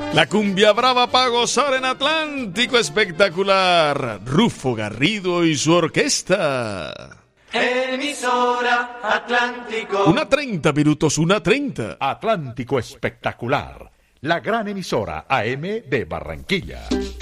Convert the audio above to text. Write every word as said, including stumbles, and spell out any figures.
La cumbia brava para gozar en Atlántico Espectacular. Rufo Garrido y su orquesta. Emisora Atlántico. Una treinta minutos, una treinta. Atlántico Espectacular, la gran emisora A M de Barranquilla.